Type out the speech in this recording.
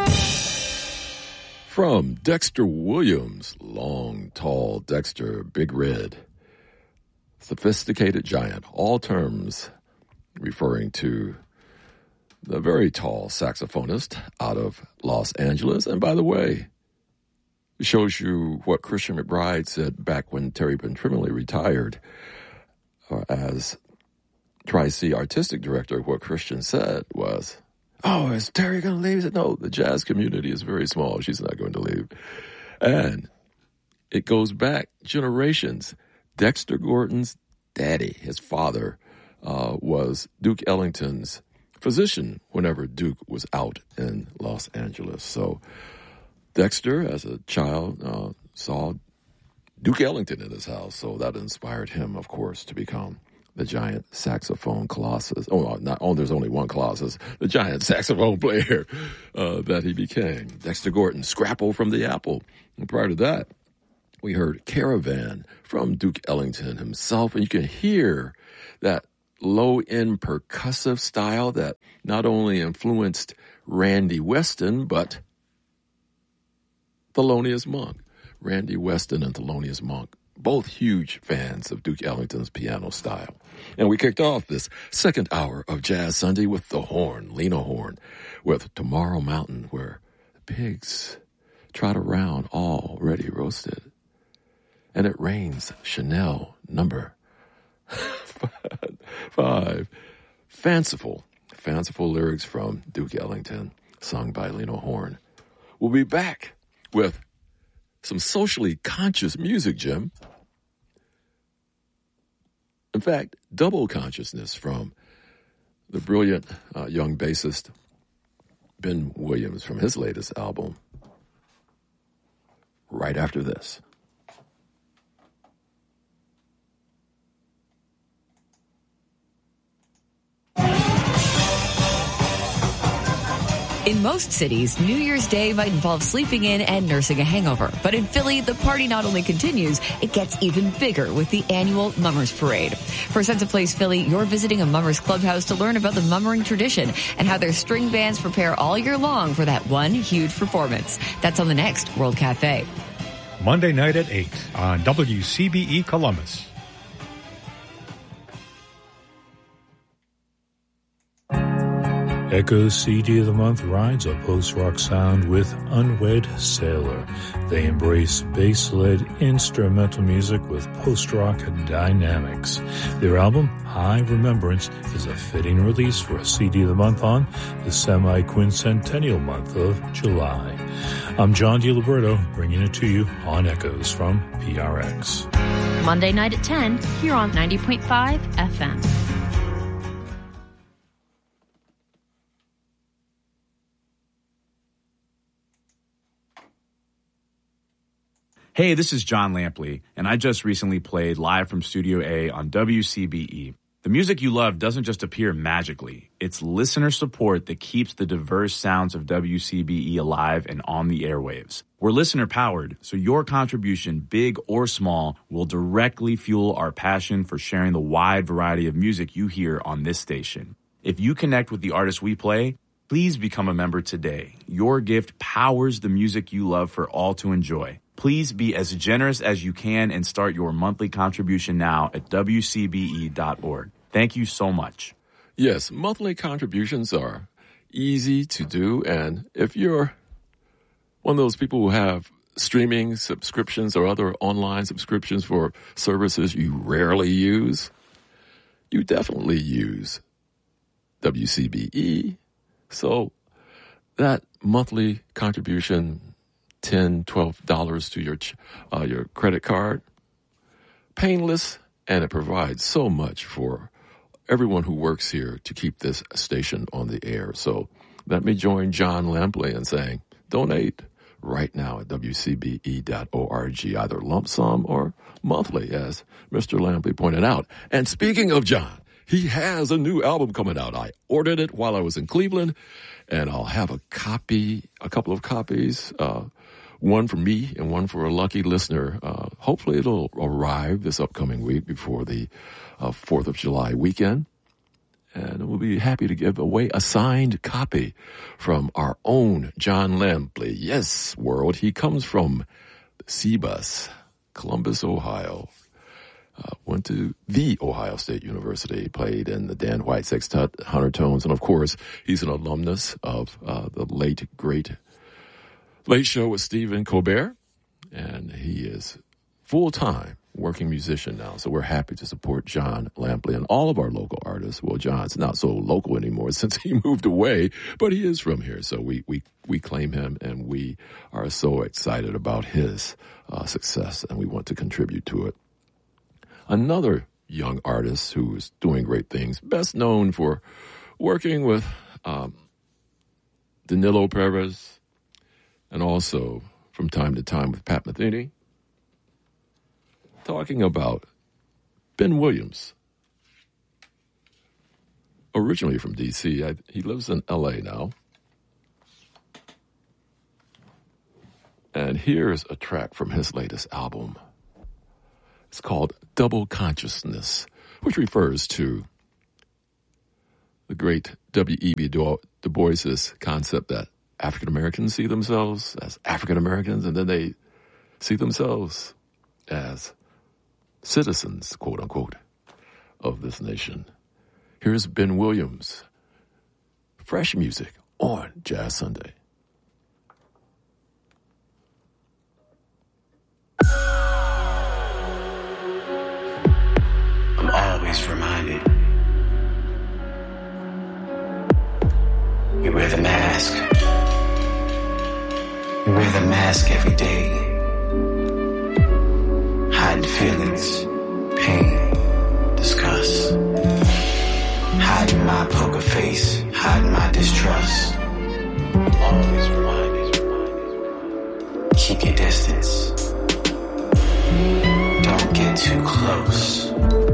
From Dexter Williams, long, tall Dexter, big red, sophisticated giant, all terms referring to the very tall saxophonist out of Los Angeles. And by the way, it shows you what Christian McBride said back when Terry Pentrimley retired as Tri-C artistic director. What Christian said was, "Oh, is Terry going to leave?" He said, "No, the jazz community is very small. She's not going to leave." And it goes back generations. Dexter Gordon's daddy, his father, was Duke Ellington's physician whenever Duke was out in Los Angeles. So Dexter, as a child, saw Duke Ellington in his house. So that inspired him, of course, to become the giant saxophone colossus. There's only one colossus. The giant saxophone player that he became. Dexter Gordon, Scrapple from the Apple. And prior to that, we heard Caravan from Duke Ellington himself. And you can hear that low-end percussive style that not only influenced Randy Weston, but Thelonious Monk. Randy Weston and Thelonious Monk, both huge fans of Duke Ellington's piano style. And we kicked off this second hour of Jazz Sunday with the horn, Lena Horne, with Tomorrow Mountain, where the pigs trot around already roasted. And it rains Chanel number 5. Fanciful lyrics from Duke Ellington, sung by Lena Horne. We'll be back with some socially conscious music, Jim. In fact, double consciousness from the brilliant young bassist Ben Williams from his latest album, right after this. In most cities, New Year's Day might involve sleeping in and nursing a hangover. But in Philly, the party not only continues, it gets even bigger with the annual Mummers Parade. For Sense of Place Philly, you're visiting a Mummers Clubhouse to learn about the mummering tradition and how their string bands prepare all year long for that one huge performance. That's on the next World Cafe. Monday night at 8 on WCBE Columbus. Echo's CD of the Month rides a post-rock sound with Unwed Sailor. They embrace bass-led instrumental music with post-rock dynamics. Their album, High Remembrance, is a fitting release for a CD of the Month on the semi-quincentennial month of July. I'm John DiLiberto, bringing it to you on Echoes from PRX. Monday night at 10, here on 90.5 FM. Hey, this is John Lampley, and I just recently played live from Studio A on WCBE. The music you love doesn't just appear magically. It's listener support that keeps the diverse sounds of WCBE alive and on the airwaves. We're listener-powered, so your contribution, big or small, will directly fuel our passion for sharing the wide variety of music you hear on this station. If you connect with the artists we play, please become a member today. Your gift powers the music you love for all to enjoy. Please be as generous as you can and start your monthly contribution now at WCBE.org. Thank you so much. Yes, monthly contributions are easy to do. And if you're one of those people who have streaming subscriptions or other online subscriptions for services you rarely use, you definitely use WCBE. So that monthly contribution, $10, $12 to your credit card, painless, and it provides so much for everyone who works here to keep this station on the air. So let me join John Lampley in saying donate right now at WCBE.org, either lump sum or monthly, as Mr. Lampley pointed out. And speaking of John, he has a new album coming out. I ordered it while I was in Cleveland, and I'll have a couple of copies, one for me and one for a lucky listener. Hopefully it'll arrive this upcoming week before the 4th of July weekend. And we'll be happy to give away a signed copy from our own John Lampley. Yes, world. He comes from CBUS, Columbus, Ohio. Went to the Ohio State University, played in the Dan White Sextet, Hunter Tones, and of course, he's an alumnus of the late, great Late Show with Stephen Colbert, and he is full-time working musician now, so we're happy to support John Lampley and all of our local artists. Well, John's not so local anymore since he moved away, but he is from here, so we claim him, and we are so excited about his success, and we want to contribute to it. Another young artist who is doing great things, best known for working with Danilo Perez and also from time to time with Pat Metheny, talking about Ben Williams. Originally from D.C., he lives in L.A. now. And here's a track from his latest album. It's called Double Consciousness, which refers to the great W.E.B. Du Bois's concept that African Americans see themselves as African Americans, and then they see themselves as citizens, quote unquote, of this nation. Here's Ben Williams. Fresh music on Jazz Sunday. I'm always reminded. We wear the mask. We wear the mask every day. Hiding feelings, pain, disgust. Hiding my poker face, hiding my distrust. I'm always reminded. Keep your distance. Don't get too close.